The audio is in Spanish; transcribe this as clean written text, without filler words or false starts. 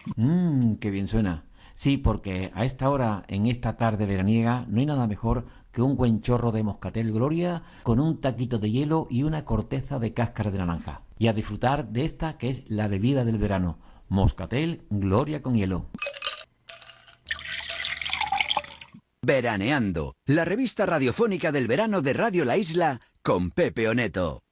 Qué bien suena. Sí, porque a esta hora, en esta tarde veraniega, no hay nada mejor que un buen chorro de moscatel Gloria con un taquito de hielo y una corteza de cáscara de naranja. Y a disfrutar de esta que es la bebida del verano, moscatel Gloria con hielo. Veraneando, la revista radiofónica del verano de Radio La Isla con Pepe Oneto.